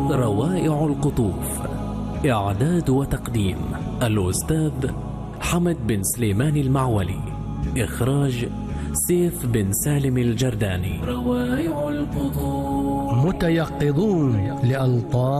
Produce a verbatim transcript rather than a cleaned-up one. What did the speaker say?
روائع القطوف. إعداد وتقديم الأستاذ حمد بن سليمان المعولي. إخراج سيف بن سالم الجرداني. روائع القطوف. متيقظون لألطاف